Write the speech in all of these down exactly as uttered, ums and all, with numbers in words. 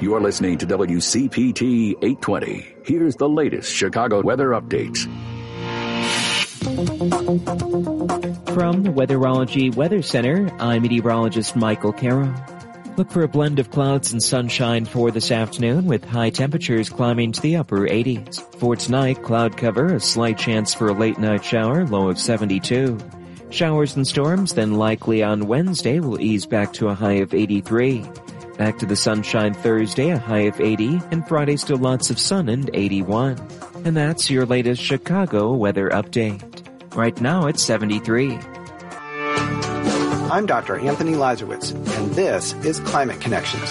You're listening to W C P T eight twenty. Here's the latest Chicago weather updates. From the Weatherology Weather Center, I'm meteorologist Michael Caro. Look for a blend of clouds and sunshine for this afternoon, with high temperatures climbing to the upper eighties. For tonight, cloud cover, a slight chance for a late night shower, low of seventy-two. Showers and storms, then likely on Wednesday, will ease back to a high of eighty-three. Back to the sunshine Thursday, a high of eighty, and Friday still lots of sun and eighty-one. And that's your latest Chicago weather update. Right now it's seventy-three. I'm Doctor Anthony Lazarowitz, and this is Climate Connections.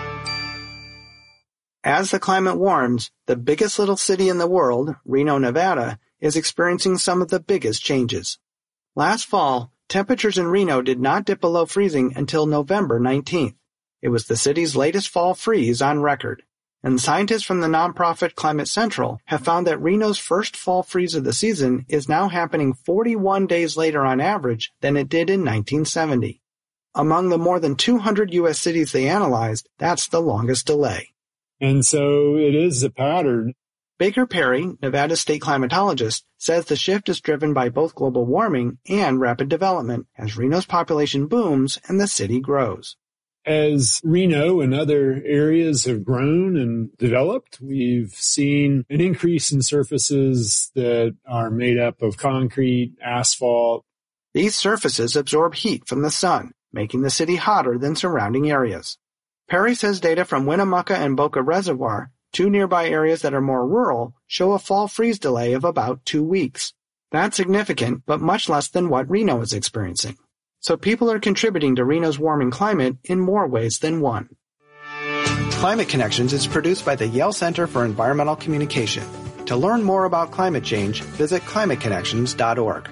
As the climate warms, the biggest little city in the world, Reno, Nevada, is experiencing some of the biggest changes. Last fall, temperatures in Reno did not dip below freezing until November nineteenth. It was the city's latest fall freeze on record. And scientists from the nonprofit Climate Central have found that Reno's first fall freeze of the season is now happening forty-one days later on average than it did in nineteen seventy. Among the more than two hundred U S cities they analyzed, that's the longest delay. And so it is a pattern. Baker Perry, Nevada state climatologist, says the shift is driven by both global warming and rapid development as Reno's population booms and the city grows. As Reno and other areas have grown and developed, we've seen an increase in surfaces that are made up of concrete, asphalt. These surfaces absorb heat from the sun, making the city hotter than surrounding areas. Perry says data from Winnemucca and Boca Reservoir, two nearby areas that are more rural, show a fall freeze delay of about two weeks. That's significant, but much less than what Reno is experiencing. So people are contributing to Reno's warming climate in more ways than one. Climate Connections is produced by the Yale Center for Environmental Communication. To learn more about climate change, visit climate connections dot org.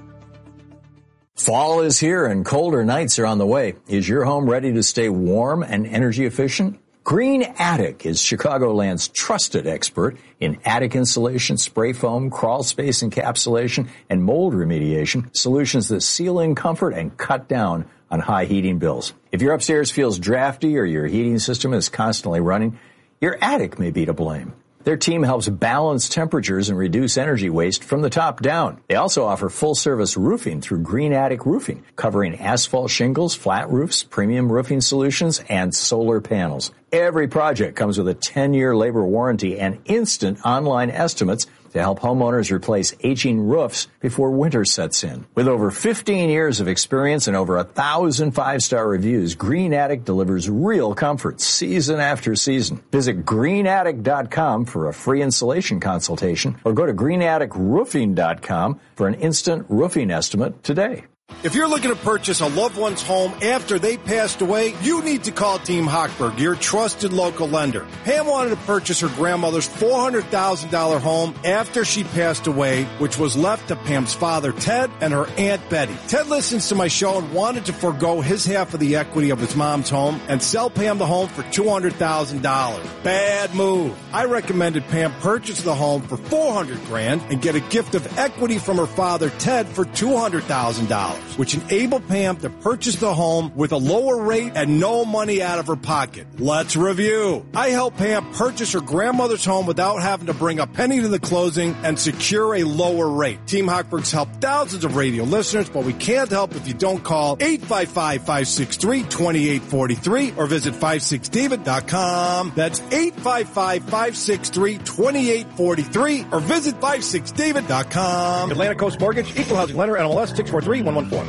Fall is here and colder nights are on the way. Is your home ready to stay warm and energy efficient? Green Attic is Chicagoland's trusted expert in attic insulation, spray foam, crawl space encapsulation, and mold remediation, solutions that seal in comfort and cut down on high heating bills. If your upstairs feels drafty or your heating system is constantly running, your attic may be to blame. Their team helps balance temperatures and reduce energy waste from the top down. They also offer full-service roofing through Green Attic Roofing, covering asphalt shingles, flat roofs, premium roofing solutions, and solar panels. Every project comes with a ten-year labor warranty and instant online estimates to help homeowners replace aging roofs before winter sets in. With over fifteen years of experience and over a thousand five-star reviews, Green Attic delivers real comfort season after season. Visit green attic dot com for a free installation consultation or go to green attic roofing dot com for an instant roofing estimate today. If you're looking to purchase a loved one's home after they passed away, you need to call Team Hochberg, your trusted local lender. Pam wanted to purchase her grandmother's four hundred thousand dollars home after she passed away, which was left to Pam's father, Ted, and her Aunt Betty. Ted listens to my show and wanted to forego his half of the equity of his mom's home and sell Pam the home for two hundred thousand dollars. Bad move. I recommended Pam purchase the home for four hundred grand and get a gift of equity from her father, Ted, for two hundred thousand dollars. Which enabled Pam to purchase the home with a lower rate and no money out of her pocket. Let's review. I helped Pam purchase her grandmother's home without having to bring a penny to the closing and secure a lower rate. Team Hochberg's helped thousands of radio listeners, but we can't help if you don't call eight five five, five six three, two eight four three or visit five six david dot com. That's eight five five, five six three, two eight four three or visit five six david dot com. Atlantic Coast Mortgage, Equal Housing Lender, N M L S six four three one one four.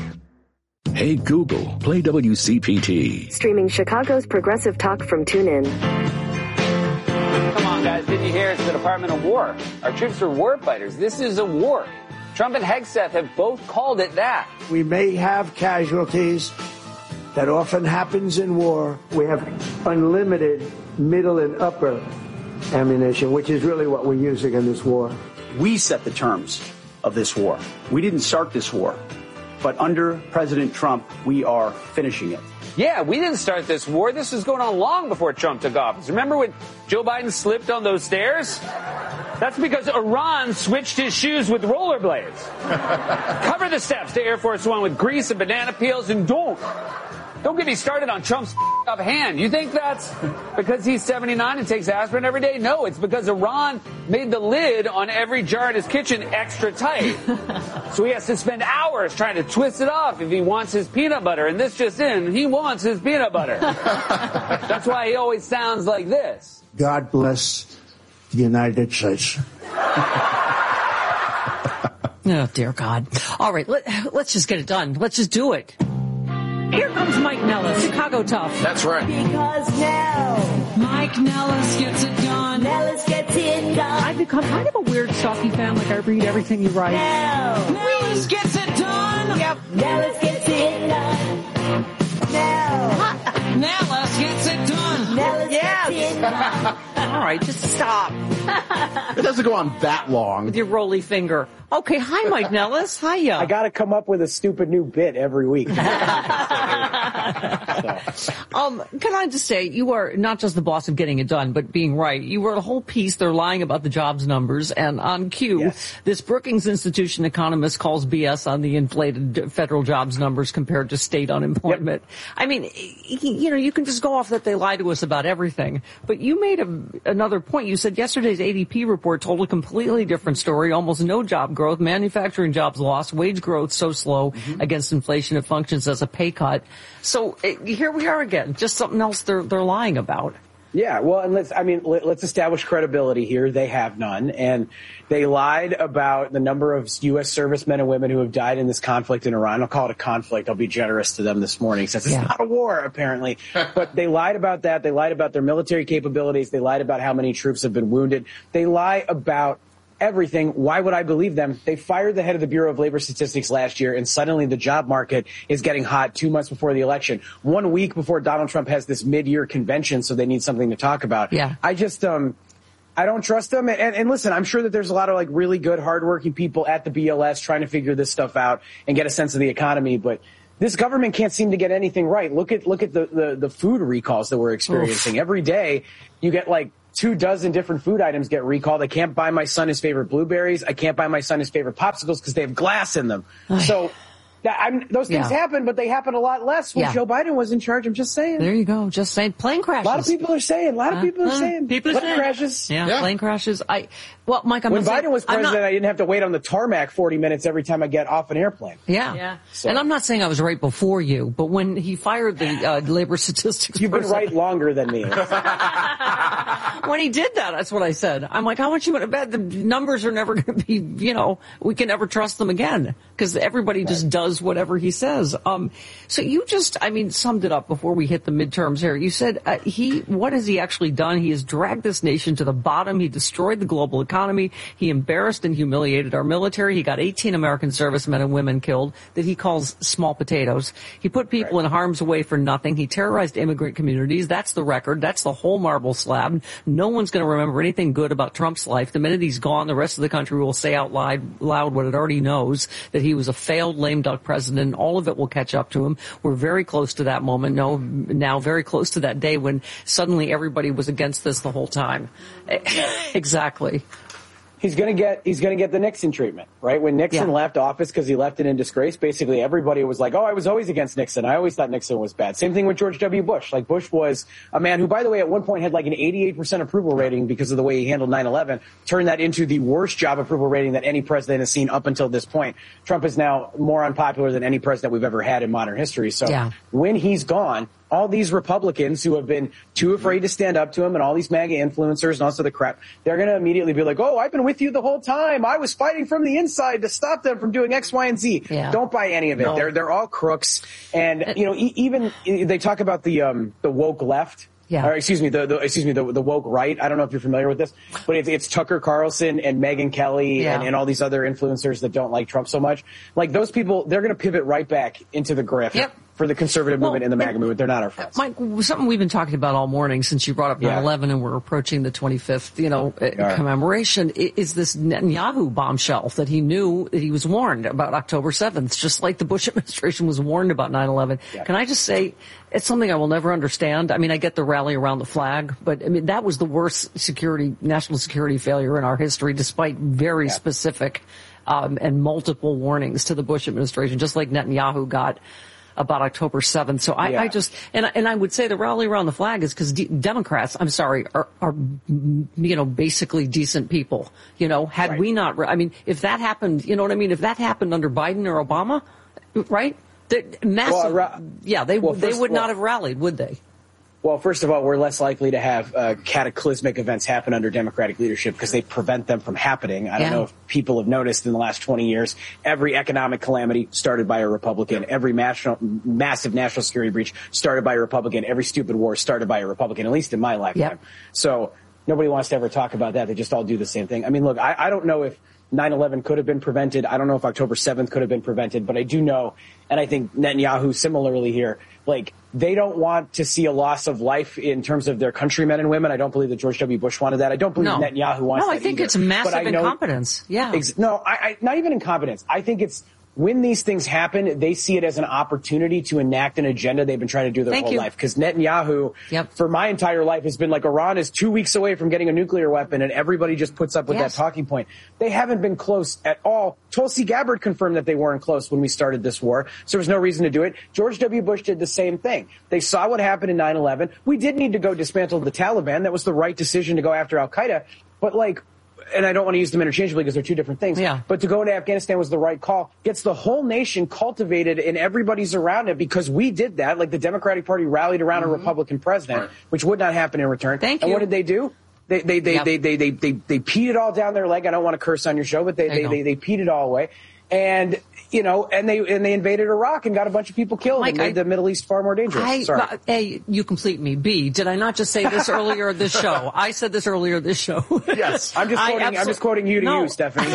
Hey Google, play W C P T. Streaming Chicago's progressive talk from TuneIn. Come on, guys, didn't you hear? It's the Department of War. Our troops are war fighters. This is a war. Trump and Hegseth have both called it that. We may have casualties. That often happens in war. We have unlimited middle and upper ammunition, which is really what we're using in this war. We set the terms of this war. We didn't start this war. But under President Trump, we are finishing it. Yeah, we didn't start this war. This was going on long before Trump took office. Remember when Joe Biden slipped on those stairs? That's because Iran switched his shoes with rollerblades. Cover the steps to Air Force One with grease and banana peels and don't. Don't get me started on Trump's up hand. You think that's because he's seventy-nine and takes aspirin every day? No, it's because Iran made the lid on every jar in his kitchen extra tight. So he has to spend hours trying to twist it off if he wants his peanut butter. And this just in, he wants his peanut butter. That's why he always sounds like this. God bless the United States. Oh, dear God. All right, let, let's just get it done. Let's just do it. Here comes Mike Nellis, Chicago Tough. That's right. Because now Mike Nellis gets it done. Nellis gets it done. I've become kind of a weird, stalky fan. Like, I read everything you write. Now Nellis gets it done. Yep. Nellis gets it done. Now Nellis gets it done. Nellis yes. gets it done. All right, just stop. It doesn't go on that long. With your roly finger. Okay, hi, Mike Nellis. Hiya. I got to come up with a stupid new bit every week. so. Um, can I just say, you are not just the boss of getting it done, but being right. You wrote a whole piece. They're lying about the jobs numbers, and on cue, yes. This Brookings Institution economist calls B S on the inflated federal jobs numbers compared to state unemployment. Yep. I mean, you know, you can just go off that they lie to us about everything, but you made a, another point. You said yesterday's A D P report told a completely different story. Almost no job growth. Growth, manufacturing jobs lost, wage growth so slow mm-hmm. against inflation it functions as a pay cut. So uh, here we are again, just something else they're they're lying about. Yeah, well, and let's I mean let, let's establish credibility here. They have none, and they lied about the number of U S servicemen and women who have died in this conflict in Iran. I'll call it a conflict. I'll be generous to them this morning since it's yeah. not a war apparently. But they lied about that. They lied about their military capabilities. They lied about how many troops have been wounded. They lie about everything. Why would I believe them? They fired the head of the Bureau of Labor Statistics last year, and suddenly the job market is getting hot two months before the election. One week before Donald Trump has this mid-year convention, so they need something to talk about. Yeah. I just, um, I don't trust them. And, and, and listen, I'm sure that there's a lot of like really good, hardworking people at the B L S trying to figure this stuff out and get a sense of the economy, but this government can't seem to get anything right. Look at, look at the, the, the food recalls that we're experiencing. Oof. Every day you get like two dozen different food items get recalled. I can't buy my son his favorite blueberries. I can't buy my son his favorite popsicles because they have glass in them. So that, I'm, those things yeah. happen, but they happen a lot less when yeah. Joe Biden was in charge. I'm just saying. There you go. Just saying. Plane crashes. A lot of people are saying. A lot of people uh, are saying. People are plane saying. crashes. Yeah, yeah, plane crashes. I. Well, Mike, I'm when not Biden saying, was president, not, I didn't have to wait on the tarmac forty minutes every time I get off an airplane. Yeah. yeah. So. And I'm not saying I was right before you, but when he fired the uh, labor statistics You've person, been right longer than me. When he did that, that's what I said. I'm like, how much you want to bet the numbers are never going to be, you know, we can never trust them again because everybody right. just does whatever he says. Um, so you just, I mean, summed it up before we hit the midterms here. You said uh, he, what has he actually done? He has dragged this nation to the bottom. He destroyed the global economy. He embarrassed and humiliated our military. He got eighteen American servicemen and women killed that he calls small potatoes. He put people right. in harm's way for nothing. He terrorized immigrant communities. That's the record. That's the whole marble slab. No one's going to remember anything good about Trump's life. The minute he's gone, the rest of the country will say out loud, loud what it already knows, that he was a failed lame duck president. All of it will catch up to him. We're very close to that moment. No, now very close to that day when suddenly everybody was against this the whole time. Exactly. He's going to get, he's going to get the Nixon treatment, right? When Nixon yeah. left office because he left it in disgrace, basically everybody was like, oh, I was always against Nixon. I always thought Nixon was bad. Same thing with George W. Bush. Like Bush was a man who, by the way, at one point had like an eighty-eight percent approval rating because of the way he handled nine eleven, turned that into the worst job approval rating that any president has seen up until this point. Trump is now more unpopular than any president we've ever had in modern history. So yeah. when he's gone, all these Republicans who have been too afraid to stand up to him and all these MAGA influencers and all this other crap, they're going to immediately be like, oh, I've been with you the whole time. I was fighting from the inside to stop them from doing X, Y, and Z. Yeah. Don't buy any of it. No. They're, they're all crooks. And, you know, e- even they talk about the, um, the woke left. Yeah. Or excuse me, the, the excuse me, the, the woke right. I don't know if you're familiar with this, but it's, it's Tucker Carlson and Megyn Kelly yeah. and, and all these other influencers that don't like Trump so much. Like those people, they're going to pivot right back into the grift. Yep. For the conservative well, movement and the MAGA movement. They're not our friends. Mike, something we've been talking about all morning since you brought up nine eleven yeah. and we're approaching the twenty-fifth, you know, right. commemoration is this Netanyahu bombshell that he knew that he was warned about October seventh, just like the Bush administration was warned about nine eleven. Yeah. Can I just say, it's something I will never understand. I mean, I get the rally around the flag, but I mean, that was the worst security, national security failure in our history, despite very yeah. specific, um, and multiple warnings to the Bush administration, just like Netanyahu got. about October seventh. So I, Yeah. I just, and, I- and I would say the rally around the flag is because de- Democrats, I'm sorry, are, are, you know, basically decent people. You know, had Right. we not, I mean, if that happened, you know what I mean? If that happened under Biden or Obama, right? The massive, Well, ra- yeah, they, well, they first- would not well- have rallied, would they? Well, first of all, we're less likely to have uh, cataclysmic events happen under Democratic leadership because they prevent them from happening. I don't Yeah. know if people have noticed in the last twenty years, every economic calamity started by a Republican. Every national, massive national security breach started by a Republican. Every stupid war started by a Republican, at least in my lifetime. Yep. So nobody wants to ever talk about that. They just all do the same thing. I mean, look, I, I don't know if nine eleven could have been prevented. I don't know if October seventh could have been prevented, but I do know, and I think Netanyahu similarly here, like, they don't want to see a loss of life in terms of their countrymen and women. I don't believe that George W. Bush wanted that. I don't believe No. Netanyahu wants No, that I think either. it's massive But I know- incompetence. Yeah. Ex- no, I, I, not even incompetence. I think it's when these things happen, they see it as an opportunity to enact an agenda they've been trying to do their Thank whole you. life. Because Netanyahu, Yep. for my entire life, has been like, Iran is two weeks away from getting a nuclear weapon, and everybody just puts up with Yes. that talking point. They haven't been close at all. Tulsi Gabbard confirmed that they weren't close when we started this war, so there was no reason to do it. George W. Bush did the same thing. They saw what happened in nine eleven. We did need to go dismantle the Taliban. That was the right decision to go after al-Qaeda. But, like, and I don't want to use them interchangeably because they're two different things. Yeah. But to go into Afghanistan was the right call. Gets the whole nation cultivated and everybody's around it because we did that. Like the Democratic Party rallied around Mm-hmm. a Republican president, which would not happen in return. Thank and you. what did they do? They they they, Yep. they, they, they, they, they peed it all down their leg. I don't want to curse on your show, but they There you they, go. they, they peed it all away. And you know, and they and they invaded Iraq and got a bunch of people killed Mike, and made I- the Middle East far more dangerous. I, Sorry. but, A, you complete me. B, did I not just say this earlier this show? I said this earlier this show. Yes, I'm just I quoting. I'm absol- just quoting you to No. you, Stephanie.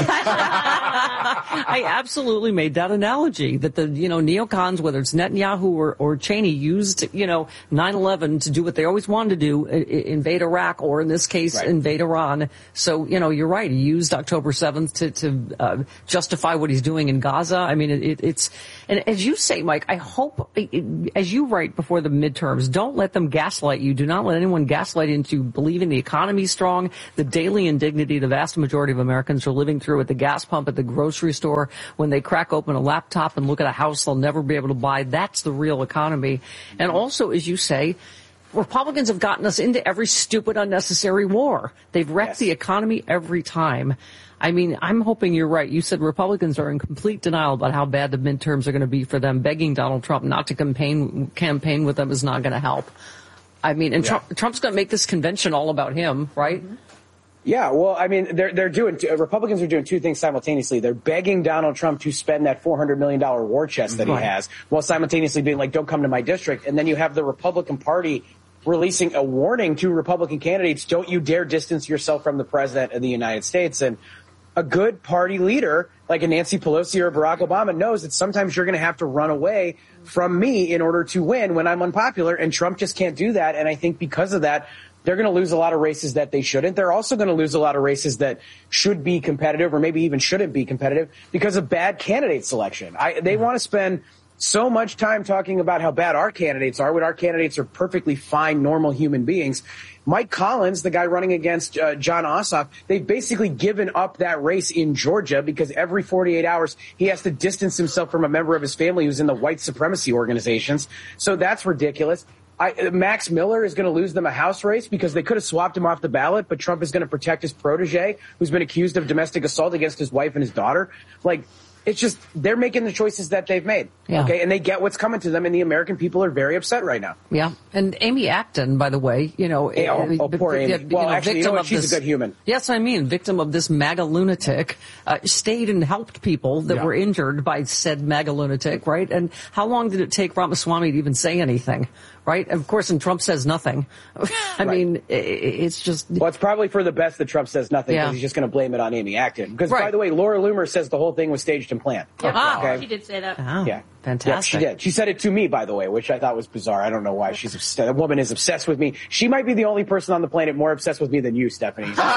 I absolutely made that analogy that the, you know, neocons, whether it's Netanyahu or, or Cheney, used, you know, nine eleven to do what they always wanted to do, i- i- invade Iraq, or in this case, Right. invade Iran. So, you know, you're right. He used October seventh to, to uh, justify what he's doing in Gaza. I mean, it, it, it's, and as you say, Mike, I hope, it, as you write before the midterms, don't let them gaslight you. Do not let anyone gaslight you into believing the economy's strong, the daily indignity the vast majority of Americans are living through at the gas pump, at the grocery store, when they crack open a laptop and look at a house they'll never be able to buy. That's the real economy. And also, as you say, Republicans have gotten us into every stupid, unnecessary war. They've wrecked Yes. the economy every time. I mean, I'm hoping you're right. You said Republicans are in complete denial about how bad the midterms are going to be for them. Begging Donald Trump not to campaign campaign with them is not going to help. I mean, and Yeah. Trump, Trump's going to make this convention all about him, right? Yeah, well, I mean, they're they're doing two, Republicans are doing two things simultaneously. They're begging Donald Trump to spend that four hundred million dollars war chest that he Right. has, while simultaneously being like, "Don't come to my district." And then you have the Republican Party releasing a warning to Republican candidates: "Don't you dare distance yourself from the president of the United States." And a good party leader like a Nancy Pelosi or Barack Obama knows that sometimes you're going to have to run away from me in order to win when I'm unpopular, and Trump just can't do that. And I think because of that, they're going to lose a lot of races that they shouldn't. They're also going to lose a lot of races that should be competitive or maybe even shouldn't be competitive because of bad candidate selection. I, they want to spend so much time talking about how bad our candidates are when our candidates are perfectly fine, normal human beings. Mike Collins, the guy running against uh, John Ossoff, they've basically given up that race in Georgia because every forty-eight hours he has to distance himself from a member of his family who's in the white supremacy organizations. So that's ridiculous. I, Max Miller is going to lose them a House race because they could have swapped him off the ballot, but Trump is going to protect his protege who's been accused of domestic assault against his wife and his daughter. Like, it's just, they're making the choices that they've made. Yeah. Okay. And they get what's coming to them, and the American people are very upset right now. Yeah. And Amy Acton, by the way, you know, Hey, oh, oh, poor Amy. you Well, know, actually, you victim know what? of She's this- a good human. Yes, I mean, victim of this MAGA lunatic, uh, stayed and helped people that Yeah. were injured by said MAGA lunatic, right? And how long did it take Ramaswamy to even say anything, right? Of course, and Trump says nothing. I Right. mean, i- i- it's just... Well, it's probably for the best that Trump says nothing because Yeah. he's just going to blame it on Amy Acton. Because, Right. by the way, Laura Loomer says the whole thing was staged and planned. Yeah, she did say that. Oh, Yeah. fantastic. Yeah, she did. She said it to me, by the way, which I thought was bizarre. I don't know why she's obsessed. That woman is obsessed with me. She might be the only person on the planet more obsessed with me than you, Stephanie. um,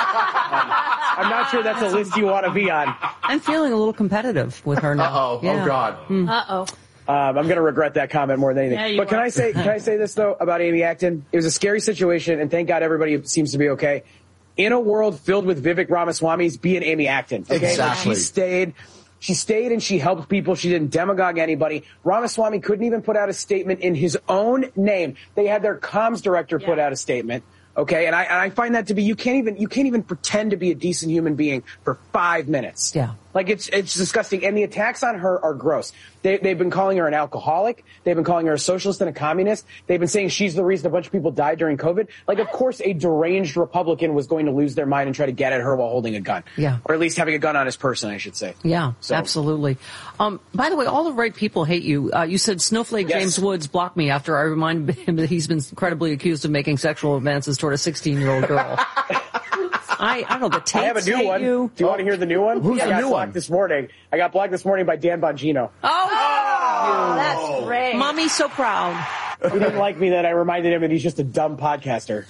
I'm not sure that's a list you want to be on. I'm feeling a little competitive with her now. Uh-oh. Yeah. Oh, God. Uh-oh. Um, I'm going to regret that comment more than anything. Yeah, you but can are. I say, can I say this though about Amy Acton? It was a scary situation, and thank God everybody seems to be okay. In a world filled with Vivek Ramaswamy's, be an Amy Acton. Okay? Exactly. She stayed She stayed and she helped people. She didn't demagogue anybody. Ramaswamy couldn't even put out a statement in his own name. They had their comms director yeah. put out a statement. Okay, and I and I find that to be you can't even you can't even pretend to be a decent human being for five minutes. Yeah, like it's it's disgusting. And the attacks on her are gross. They they've been calling her an alcoholic. They've been calling her a socialist and a communist. They've been saying she's the reason a bunch of people died during COVID. Like, of course, a deranged Republican was going to lose their mind and try to get at her while holding a gun. Yeah, or at least having a gun on his person, I should say. Yeah, so. absolutely. Um, by the way, all the right people hate you. Uh, you said Snowflake yes. James Woods blocked me after I reminded him that he's been credibly accused of making sexual advances toward a sixteen-year-old girl. I, I don't know, the tapes I have a new one. You. Do you oh. want to hear the new one? Who's I the got new blocked one? this morning. I got blocked this morning by Dan Bongino. Oh, oh that's great. Mommy's so proud. He didn't like me that I reminded him that he's just a dumb podcaster.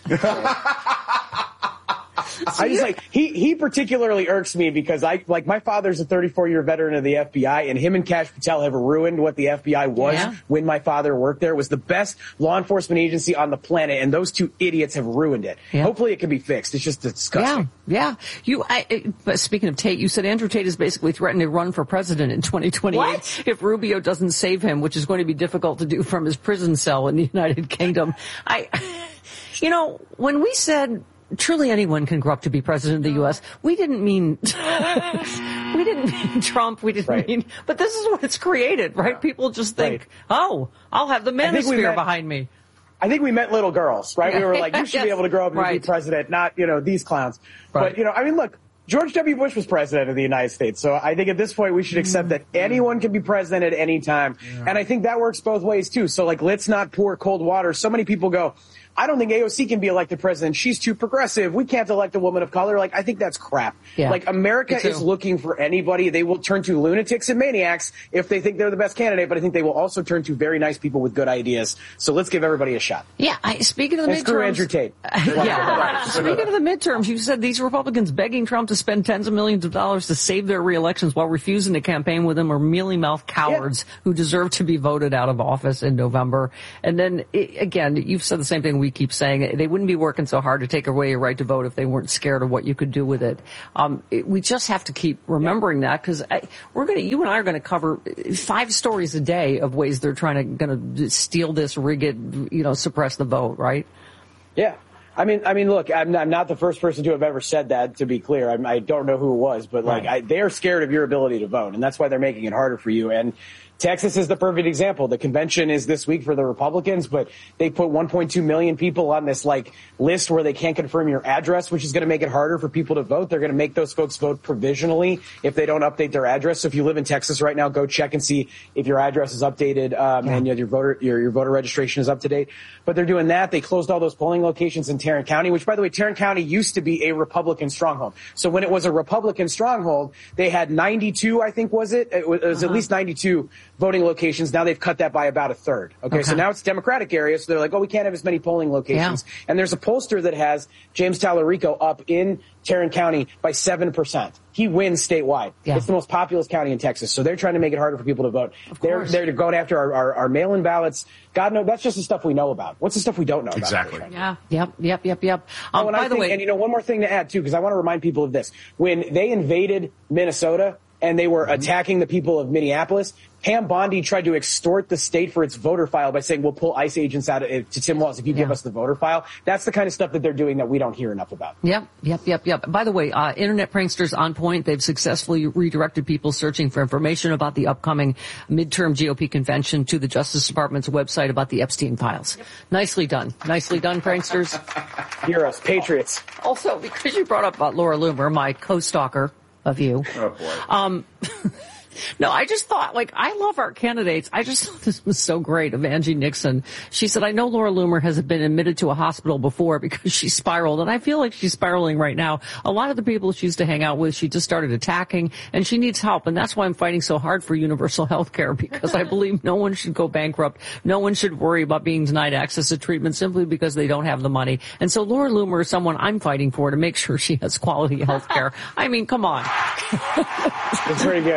I just like, he, he particularly irks me because I, like, my father's a thirty-four year veteran of the F B I, and him and Kash Patel have ruined what the F B I was yeah. when my father worked there. It was the best law enforcement agency on the planet, and those two idiots have ruined it. Yeah. Hopefully it can be fixed. It's just disgusting. Yeah, yeah. You, I, but speaking of Tate, you said Andrew Tate is basically threatening to run for president in twenty twenty-eight what? if Rubio doesn't save him, which is going to be difficult to do from his prison cell in the United Kingdom. I, you know, when we said truly anyone can grow up to be president of the U S, we didn't mean, we didn't mean Trump, we didn't right. mean, but this is what it's created, right? Yeah. People just think, right. oh, I'll have the manosphere meant, behind me. I think we meant little girls, right? We were like, you should yes. be able to grow up and right. be president, not, you know, these clowns. Right. But, you know, I mean, look, George W. Bush was president of the United States, so I think at this point we should accept that anyone can be president at any time. Yeah. And I think that works both ways, too. So, like, let's not pour cold water. So many people go, I don't think A O C can be elected president. She's too progressive. We can't elect a woman of color. Like, I think that's crap. Yeah. Like, America is looking for anybody. They will turn to lunatics and maniacs if they think they're the best candidate, but I think they will also turn to very nice people with good ideas. So let's give everybody a shot. Yeah, I, speaking of the and midterms. Screw Andrew Tate. yeah. Speaking of the midterms, you said these Republicans begging Trump to spend tens of millions of dollars to save their reelections while refusing to campaign with him are mealy-mouthed cowards yeah. who deserve to be voted out of office in November. And then, it, again, you've said the same thing we keep saying. They wouldn't be working so hard to take away your right to vote if they weren't scared of what you could do with it. Um, it we just have to keep remembering yeah. that because we're going to, you and I are going to cover five stories a day of ways they're trying to, going to steal this, rig it, you know, suppress the vote, right? Yeah. I mean, I mean, look, I'm not, I'm not the first person to have ever said that, to be clear. I, I don't know who it was, but like, right. I, they are scared of your ability to vote, and that's why they're making it harder for you. And Texas is the perfect example. The convention is this week for the Republicans, but they put one point two million people on this like list where they can't confirm your address, which is going to make it harder for people to vote. They're going to make those folks vote provisionally if they don't update their address. So if you live in Texas right now, go check and see if your address is updated um, yeah. and your voter your, your voter registration is up to date. But they're doing that. They closed all those polling locations in Tarrant County, which, by the way, Tarrant County used to be a Republican stronghold. So when it was a Republican stronghold, they had ninety-two, I think, was it? It was, it was uh-huh. at least ninety-two voting locations. Now they've cut that by about a third. Okay, okay. So now it's Democratic areas. So they're like, oh, we can't have as many polling locations. Yeah. And there's a pollster that has James Tallarico up in Tarrant County by seven percent. He wins statewide. Yeah. It's the most populous county in Texas. So they're trying to make it harder for people to vote. They're, they're going after our, our, our mail-in ballots. God knows, that's just the stuff we know about. What's the stuff we don't know exactly. about? Exactly. Yeah. Yep. Yep. Yep. Yep. Um, oh, and by I the think, way, and you know, one more thing to add too, because I want to remind people of this. When they invaded Minnesota and they were mm-hmm. attacking the people of Minneapolis, Pam Bondi tried to extort the state for its voter file by saying, we'll pull ICE agents out of, to Tim Walz if you yeah. give us the voter file. That's the kind of stuff that they're doing that we don't hear enough about. Yep, yep, yep, yep. By the way, uh, internet pranksters on point. They've successfully redirected people searching for information about the upcoming midterm G O P convention to the Justice Department's website about the Epstein files. Yep. Nicely done. Nicely done, pranksters. Heroes, patriots. Also, because you brought up uh, Laura Loomer, my co-stalker of you. Oh, boy. Um, No, I just thought, like, I love our candidates. I just thought this was so great of Angie Nixon. She said, I know Laura Loomer has been admitted to a hospital before because she spiraled, and I feel like she's spiraling right now. A lot of the people she used to hang out with, she just started attacking, and she needs help, and that's why I'm fighting so hard for universal health care, because I believe no one should go bankrupt. No one should worry about being denied access to treatment simply because they don't have the money. And so Laura Loomer is someone I'm fighting for to make sure she has quality health care. I mean, come on. It's pretty good.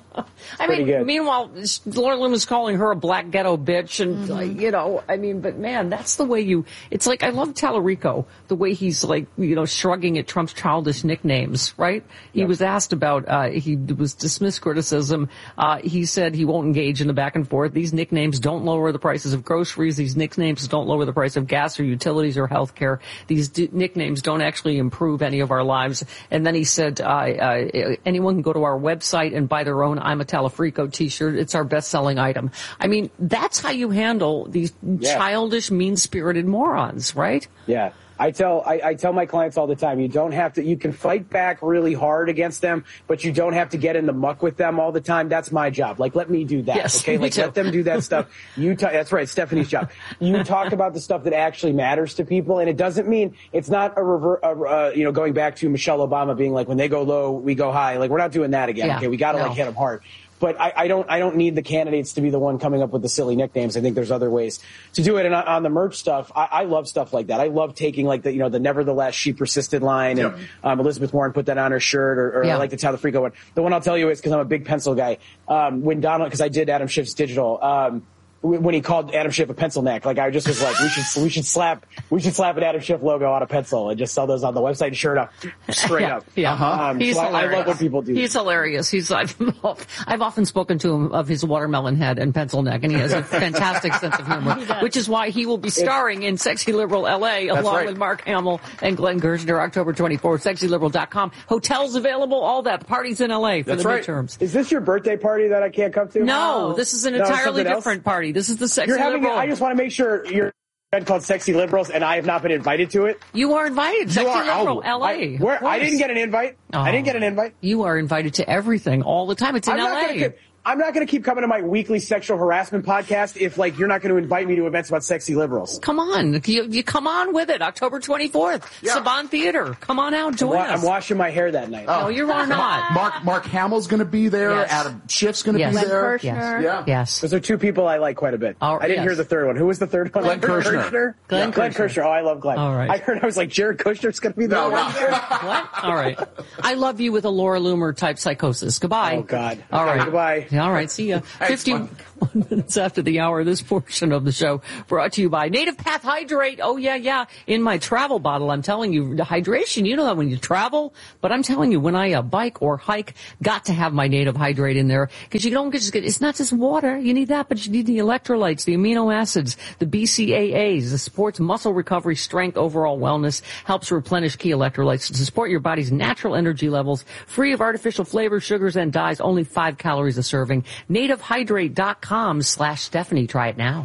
I Pretty mean, good. meanwhile, Laura Loomer is calling her a black ghetto bitch, and mm-hmm. like, you know, I mean, but man, that's the way you. It's like I love Tallarico, the way he's like, you know, shrugging at Trump's childish nicknames. Right? He yep. was asked about. Uh, he was dismissed criticism. Uh, he said he won't engage in the back and forth. These nicknames don't lower the prices of groceries. These nicknames don't lower the price of gas or utilities or health care. These d- nicknames don't actually improve any of our lives. And then he said, uh, uh, anyone can go to our website and buy their own I'm a Talafrico t-shirt. It's our best-selling item. I mean, that's how you handle these yeah. childish, mean-spirited morons, right? Yeah. I tell I, I tell my clients all the time, you don't have to, you can fight back really hard against them, but you don't have to get in the muck with them all the time. That's my job. Like, let me do that. Yes, okay? Like, too. let them do that stuff. You ta- that's right, Stephanie's job. You talk about the stuff that actually matters to people, and it doesn't mean, it's not a rever- uh, uh, you know, going back to Michelle Obama being like, when they go low, we go high. Like, we're not doing that again. Yeah, okay, we got to no. like hit them hard. But I, I don't I don't need the candidates to be the one coming up with the silly nicknames. I think there's other ways to do it. And on the merch stuff, I, I love stuff like that. I love taking like the, you know, the nevertheless she persisted line. And yep. um, Elizabeth Warren put that on her shirt, or, or yeah. I like the Talafrico one. The one I'll tell you is, because I'm a big pencil guy, um, when Donald, because I did Adam Schiff's digital, um, when he called Adam Schiff a pencil neck, like I just was like, we should we should slap we should slap an Adam Schiff logo on a pencil and just sell those on the website. Sure enough, straight yeah, up. Yeah, uh-huh. um, he's so hilarious. I, I love when people do. He's that. hilarious. He's I've, I've often spoken to him of his watermelon head and pencil neck, and he has a fantastic sense of humor, which is why he will be starring in Sexy Liberal L A along right. with Mark Hamill and Glenn Gershner, October twenty-fourth. Sexy Liberal dot com. Hotels available, all that. The party's in L A for That's the right. midterms. Is this your birthday party that I can't come to? No, this is an no, entirely different else? party. This is the Sexy You're having Liberal. I just want to make sure you're called Sexy Liberals, and I have not been invited to it. You are invited. Sexy are, Liberal, oh, L A. I, where, I didn't get an invite. Oh. I didn't get an invite. You are invited to everything all the time. It's in I'm L A. Not gonna, I'm not going to keep coming to my weekly sexual harassment podcast if, like, you're not going to invite me to events about sexy liberals. Come on. You, you come on with it. October twenty-fourth. Yeah. Saban Theater. Come on out. Join I'm wa- us. I'm washing my hair that night. Oh. No, you are not. Mark Mark Hamill's going to be there. Yes. Adam Schiff's going to yes. be there. Yes. Yes. Yeah. Yes. Those are two people I like quite a bit. Oh, I didn't yes. hear the third one. Who was the third one? Glenn Kirshner. Kirshner? Glenn, yeah. Glenn Kirshner. Kirshner. Oh, I love Glenn. All right. I heard, I was like, Jared Kushner's going to be there. No, no. What? All right. I love you with a Laura Loomer type psychosis. Goodbye. Oh, God. All okay, right. Goodbye. All right. See ya. fifty-one minutes after the hour, this portion of the show brought to you by Native Path Hydrate. Oh, yeah, yeah. In my travel bottle, I'm telling you, the hydration, you know that when you travel, but I'm telling you, when I uh, bike or hike, got to have my Native Hydrate in there, because you don't just get, it's not just water. You need that, but you need the electrolytes, the amino acids, the B C A As, the supports muscle recovery, strength, overall wellness, helps replenish key electrolytes to support your body's natural energy levels, free of artificial flavors, sugars, and dyes, only five calories a serving. native hydrate dot com slash Stephanie. Try it now.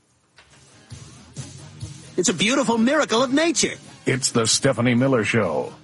It's a beautiful miracle of nature. It's the Stephanie Miller Show.